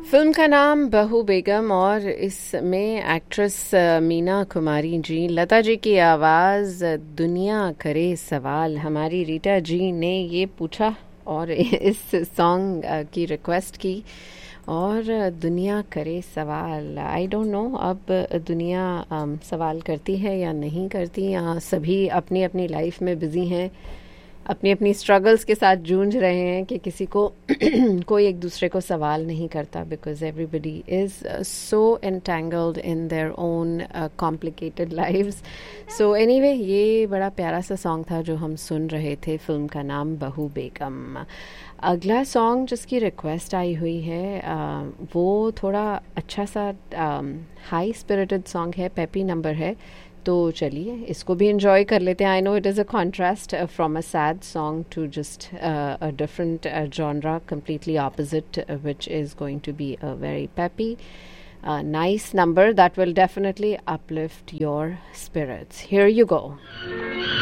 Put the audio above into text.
Film का नाम बहू बेगम और इसमें एक्ट्रेस मीना कुमारी जी, लता जी की आवाज़, दुनिया करे सवाल। हमारी रीटा जी ने ये पूछा और इस सॉन्ग की रिक्वेस्ट की और दुनिया करे सवाल। आई डोंट नो अब दुनिया सवाल करती है या नहीं करती, या सभी अपनी अपनी लाइफ में बिज़ी हैं, अपनी अपनी स्ट्रगल्स के साथ जूझ रहे हैं कि किसी को कोई एक दूसरे को सवाल नहीं करता, because everybody is so entangled in their own complicated lives. So anyway, ये बड़ा प्यारा सा सॉन्ग था जो हम सुन रहे थे। फिल्म का नाम बहू बेगम। अगला सॉन्ग जिसकी रिक्वेस्ट आई हुई है वो थोड़ा अच्छा सा हाई स्पिरिटेड सॉन्ग है, पेपी नंबर है। तो चलिए इसको भी enjoy कर लेते हैं। I know it is a contrast from a sad song to just a different genre, completely opposite, which is going to be a very peppy, nice number that will definitely uplift your spirits. Here you go.